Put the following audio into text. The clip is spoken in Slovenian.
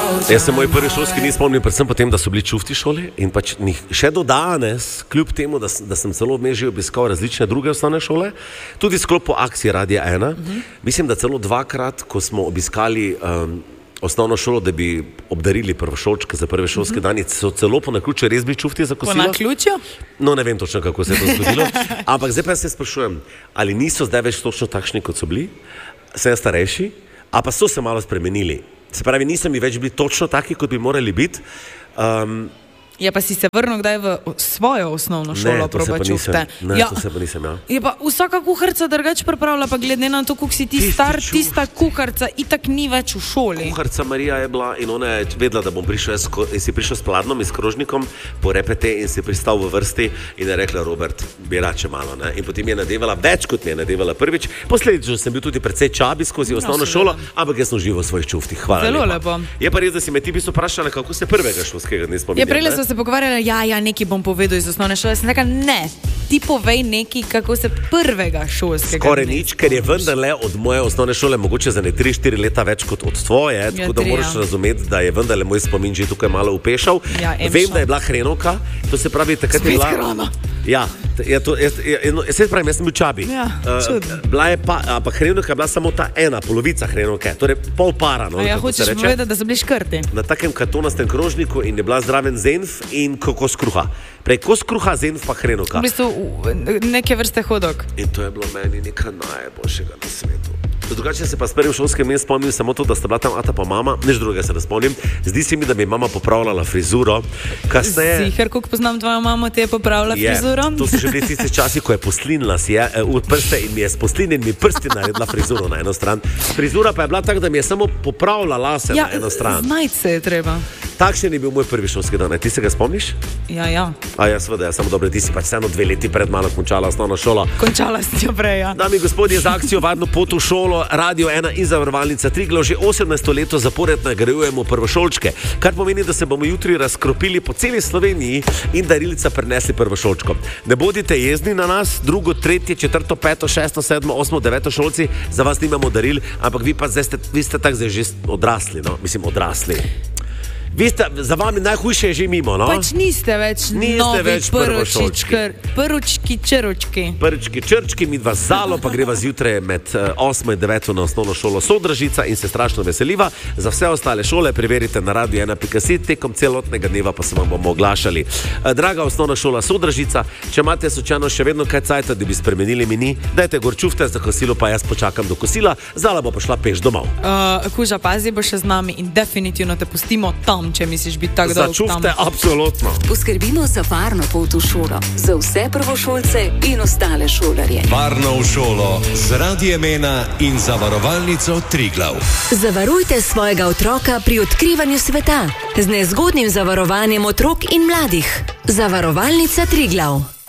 Jaz se moj prvi šolski ni spomnil, predvsem potem, da so bili čufti šole in pač še do danes, kljub temu, da sem celo vmes že obiskal različne druge osnovne šole, tudi v sklopu akcije Radia 1, mislim, da celo dvakrat, ko smo obiskali osnovno šolo, da bi obdarili prvošolčke za prve šolske dani, so celo po naključju res bili čufti za kosilo. Po naključju? No, ne vem točno, kako se je to zgodilo, ampak zdaj pa se sprašujem, ali niso zdaj več točno takšni, kot so bili, se starejši, a pa so se malo spremenili. Se pravi, niso mi več bili točno taki, kot bi morali biti. Ja, pa si se vrnil kdaj v svojo osnovno šolo, proba čufte? Ne, to se pa nisem, ja. Je pa vsaka kuharica drugače pripravlja, pa glede na to, koliko si ti star, tista kuharica itak ni več v šoli. Kuharica Marija je bila in ona je vedela, da bom prišel, in si prišel s pladnom in s krožnikom po repete in si pristal v vrsti in je rekla, Robert, bi rače malo, ne? In potem je nadevala več, kot mi je nadevala prvič. Posledično sem bil tudi precej čabi skozi osnovno šolo, ampak jaz sem živel v svojih čuftih. Hvala Zelo lepa. Lepo. Je pa res, da si me ti bi vprašala, kako se prvega šolskega dne spomnim. Se pogovarjali, ja, nekaj bom povedal iz osnovne šole. Sem rekla, ne, ti povej nekaj, kako se prvega šolskega skoraj nič, ker je vendarle od moje osnovne šole mogoče za ne 3-4 leta več kot od tvoje, tako da moraš razumeti, da je vendarle moj spomin že tukaj malo upešal. Ja, vem, da je bila hrenovka, to se pravi, takrat je bila... Spet hrana. Ja, se pravi, jaz sem bil čabi. Ja, bila je pa, ampak hrenovka je bila samo ta ena polovica hrenovke, torej pol para. No, ja, hočeš povedati, da so bili škrti. Na takem kartonastem krožniku in je bila zraven zenf in kos kruha. Prej kos kruha, zenf pa hrenovka. V bistvu neke vrste hodok. In to je bilo meni nekaj najboljšega na svetu. Drugače se pa s prvim šolskim dnem spomnim samo to, da sta bila tam ata pa mama, nič drugega se ne spomnim. Zdi se mi, da bi mama popravljala frizuro. Ziher, koliko poznam tvojo mamo, te je popravila frizuro? To so že bili tisti časi, ko je poslinila si v prste in mi je s poslinjenimi prsti naredila frizuro na eno stran. Frizura pa je bila tak, da mi je samo popravila lase na eno stran. Znajti se je treba. Takšen je bil moj prvi šolski dan. Ti se ga spomniš? Ja. A ja, seveda, ja, samo dobro, ti si pač vseeno 2 leti pred mano končala osnovno šolo. Končala si jo prej, ja. Dami in gospodje, z akcijo Varno pot v šolo, Radio 1 in Zavarovalnica Triglav že 18. leto zapored nagrajujemo prvošolčke, kar pomeni, da se bomo jutri razkropili po celi Sloveniji in darilca prinesli prvošolčko. Ne bodite jezni na nas, 2., 3., 4., 5., 6., 7., 8., 9. šolci, za vas nimamo daril, ampak vi pa vi ste tak zdaj že odrasli, no? Mislim, odrasli. Za vami najhujše je že mimo, no? Pač niste več novi prvošolčki. Prvočki, črčki. Prvočki, črčki, mi dva zalo, pa greva zjutraj med 8. in 9. na osnovno šolo Sodražica in se strašno veseliva. Za vse ostale šole preverite na radio1.si, tekom celotnega dneva pa se vam bomo oglašali. Draga osnovna šola Sodražica, če imate slučajno še vedno kaj cajta, da bi spremenili meni, dajte gor čufte za kosilo, pa jaz počakam do kosila, Zala bo pošla peš domov. Kuža, pazi, bo še z nami in definitivno te pustimo tam, če misliš biti tako dolg tam. Začufte, absolutno. Poskrbimo za varno pot v šolo, za vse prvošolce in ostale šolarje. Varno v šolo z Radiem 1 in Zavarovalnico Triglav. Zavarujte svojega otroka pri odkrivanju sveta z nezgodnim zavarovanjem otrok in mladih. Zavarovalnica Triglav.